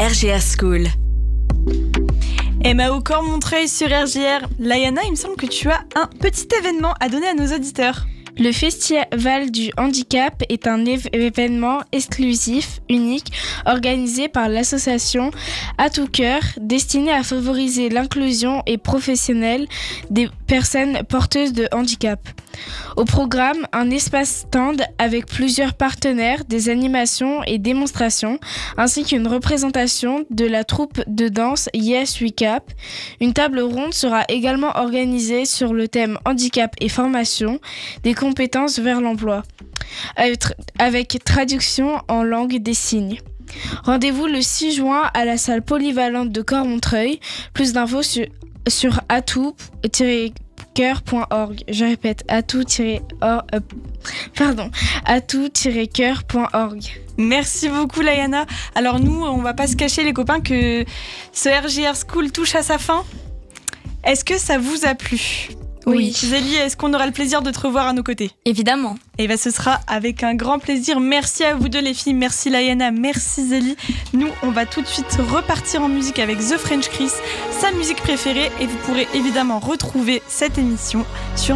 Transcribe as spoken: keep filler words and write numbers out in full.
R G R School. Emma au corps Montreuil sur R J R. Layana, il me semble que tu as un petit événement à donner à nos auditeurs. Le Festival du Handicap est un év- événement exclusif, unique, organisé par l'association À Tout Cœur, destiné à favoriser l'inclusion et professionnelle des personnes porteuses de handicap. Au programme, un espace stand avec plusieurs partenaires, des animations et démonstrations, ainsi qu'une représentation de la troupe de danse Yes We Cap. Une table ronde sera également organisée sur le thème handicap et formation, des compétences vers l'emploi, avec traduction en langue des signes. Rendez-vous le six juin à la salle polyvalente de Cormontreuil. Plus d'infos sur, sur atout tiret cœur point org. Je répète, atout tiret cœur point org. Merci beaucoup Layana. Alors nous, on va pas se cacher les copains que ce R J R School touche à sa fin. Est-ce que ça vous a plu ? Oui. Zélie, est-ce qu'on aura le plaisir de te revoir à nos côtés ? Évidemment. Et bien ce sera avec un grand plaisir. Merci à vous deux les filles, merci Layana, merci Zélie. Nous, on va tout de suite repartir en musique avec The French Kiss, sa musique préférée, et vous pourrez évidemment retrouver cette émission sur